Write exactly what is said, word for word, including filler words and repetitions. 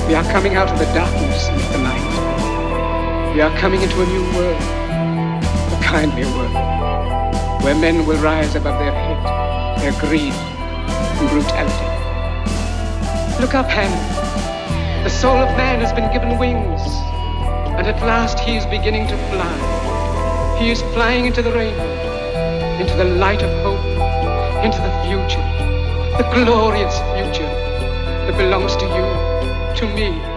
We are coming out of the darkness into the light. We are coming into a new world, a kindlier world, where men will rise above their hate, their greed, and brutality. Look up, Ham. The soul of man has been given wings, and at last he is beginning to fly. He is flying into the rainbow, into the light of hope, into the future, the glorious future that belongs to you, to me.